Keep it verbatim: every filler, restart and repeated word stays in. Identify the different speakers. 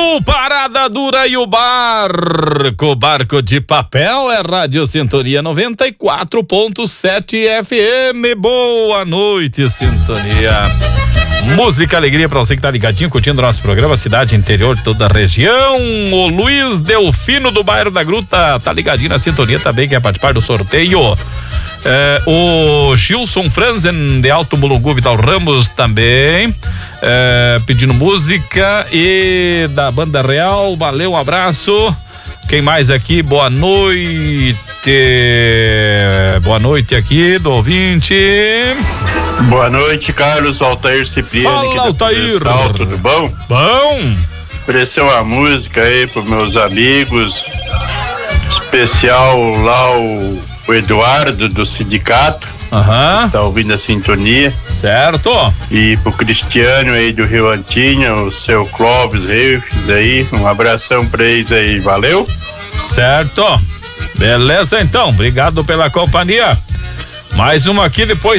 Speaker 1: O Parada Dura e o Barco, Barco de Papel, é Rádio Sintonia noventa e quatro ponto sete F M. Boa noite, Sintonia. Música, alegria pra você que tá ligadinho, curtindo nosso programa, cidade, interior, toda a região. O Luiz Delfino do bairro da Gruta tá ligadinho na Sintonia também, quer participar do sorteio. É, o Gilson Franzen de Alto Mulungu, Vital Ramos também é, pedindo música, e da Banda Real, valeu, um abraço. Quem mais aqui? Boa noite. Boa noite aqui do ouvinte.
Speaker 2: Boa noite, Carlos Altair Cipriano.
Speaker 1: Fala, Altair.
Speaker 2: Tudo bom?
Speaker 1: Bom.
Speaker 2: Oferecer uma música aí pros meus amigos, especial lá o, o Eduardo do sindicato.
Speaker 1: Aham.
Speaker 2: Tá ouvindo a sintonia.
Speaker 1: Certo.
Speaker 2: E pro Cristiano aí do Rio Antinha, o seu Clóvis Reis aí, um abração pra eles aí, valeu?
Speaker 1: Certo. Beleza então, obrigado pela companhia. Mais uma aqui depois.